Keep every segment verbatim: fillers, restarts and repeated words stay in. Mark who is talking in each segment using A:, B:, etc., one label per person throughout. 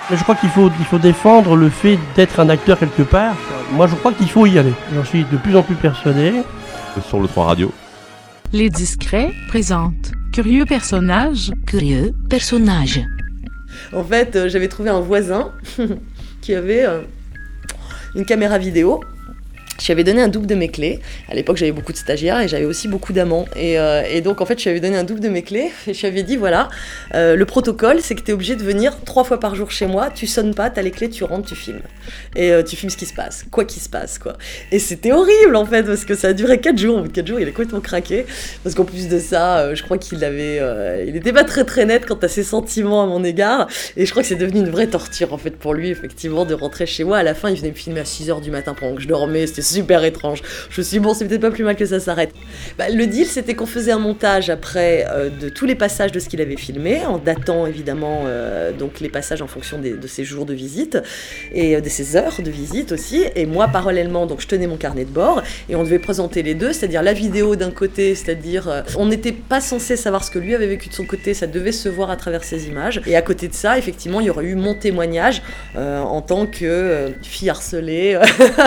A: Mais je crois qu'il faut, il faut défendre le fait d'être un acteur quelque part. Moi, je crois qu'il faut y aller. J'en suis de plus en plus persuadé.
B: Sur le trois Radio.
C: Les Discrets présentent Curieux personnage.
D: Curieux personnage.
E: En fait, euh, j'avais trouvé un voisin qui avait euh, une caméra vidéo. Je lui avais donné un double de mes clés. À l'époque, j'avais beaucoup de stagiaires et j'avais aussi beaucoup d'amants. Et, euh, et donc, en fait, je lui avais donné un double de mes clés et je lui avais dit, voilà, euh, le protocole, c'est que tu es obligé de venir trois fois par jour chez moi. Tu sonnes pas, tu as les clés, tu rentres, tu filmes. Et euh, tu filmes ce qui se passe, quoi qu'il se passe, quoi. Et c'était horrible, en fait, parce que ça a duré quatre jours. Au bout de quatre jours, il a complètement craqué. Parce qu'en plus de ça, euh, je crois qu'il avait... Euh, il était pas très très net quant à ses sentiments à mon égard. Et je crois que c'est devenu une vraie torture, en fait, pour lui, effectivement, de rentrer chez moi. À la fin, il venait me filmer à six heures du matin pendant que je dormais. C'était super étrange. Je me suis dit, bon, c'est peut-être pas plus mal que ça s'arrête. Bah, le deal, c'était qu'on faisait un montage après euh, de tous les passages de ce qu'il avait filmé, en datant évidemment euh, donc les passages en fonction des, de ses jours de visite et euh, de ses heures de visite aussi. Et moi, parallèlement, donc je tenais mon carnet de bord et on devait présenter les deux, c'est-à-dire la vidéo d'un côté, c'est-à-dire euh, on n'était pas censé savoir ce que lui avait vécu de son côté, ça devait se voir à travers ses images. Et à côté de ça, effectivement, il y aurait eu mon témoignage euh, en tant que euh, fille harcelée.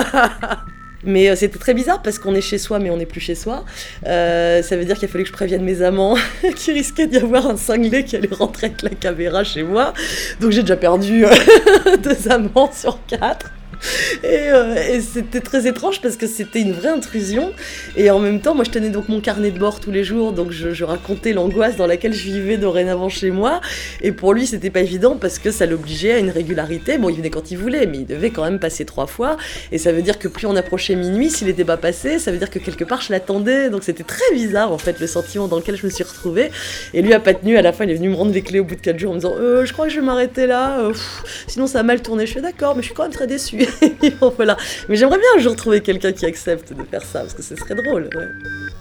E: Mais euh, c'était très bizarre parce qu'on est chez soi mais on n'est plus chez soi. Euh, ça veut dire qu'il a fallu que je prévienne mes amants qu'il risquait d'y avoir un cinglé qui allait rentrer avec la caméra chez moi. Donc j'ai déjà perdu euh, deux amants sur quatre. Et, euh, et c'était très étrange parce que c'était une vraie intrusion et en même temps moi je tenais donc mon carnet de bord tous les jours, donc je, je racontais l'angoisse dans laquelle je vivais dorénavant chez moi, et pour lui c'était pas évident parce que ça l'obligeait à une régularité. Bon, il venait quand il voulait mais il devait quand même passer trois fois, et ça veut dire que plus on approchait minuit, s'il n'était pas passé, ça veut dire que quelque part je l'attendais. Donc c'était très bizarre en fait le sentiment dans lequel je me suis retrouvée, et lui a pas tenu. À la fin il est venu me rendre les clés au bout de quatre jours en me disant euh, je crois que je vais m'arrêter là, euh, pff, sinon ça a mal tourné. Je suis d'accord mais je suis quand même très déçue. Bon, voilà. Mais j'aimerais bien un jour trouver quelqu'un qui accepte de faire ça, parce que ce serait drôle, ouais.